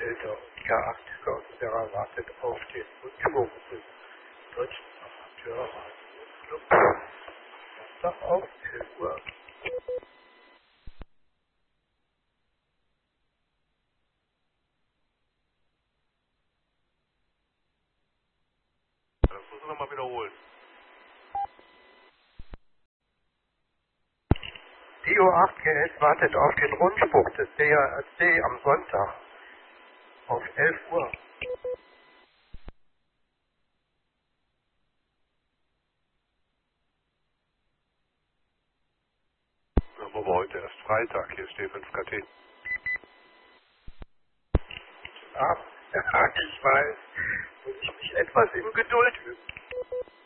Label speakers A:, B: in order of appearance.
A: Delta K8 Lautsprecher wartet auf den Rückschwung des deutschen Amateurradios. Samstag auf 11 Uhr.
B: Das muss ich nochmal wiederholen.
A: Dio 8GS wartet auf den Rundspruch des DAC am Sonntag auf 11 Uhr.
B: Aber heute erst Freitag, hier steht 5KT.
A: Ah, ich weiß, muss ich mich etwas in Geduld üben.